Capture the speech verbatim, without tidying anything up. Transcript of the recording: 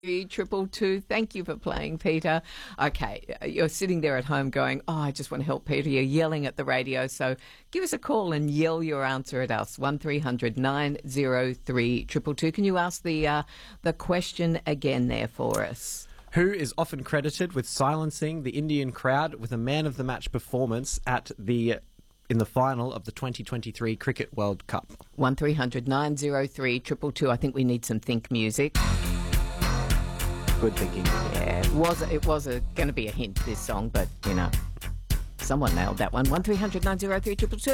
Triple two. Thank you for playing, Peter. Okay, you're sitting there at home going, oh, I just want to help Peter. You're yelling at the radio, so give us a call and yell your answer at us. one three hundred nine oh three two two. Can you ask the uh, the question again there for us? Who is often credited with silencing the Indian crowd with a man-of-the-match performance at the in the final of the twenty twenty-three Cricket World Cup? one three hundred nine oh three two two. I think we need some think music. Good thinking. Yeah, it was, it was going to be a hint, this song, but, you know, someone nailed that one. one three hundred nine oh three two two.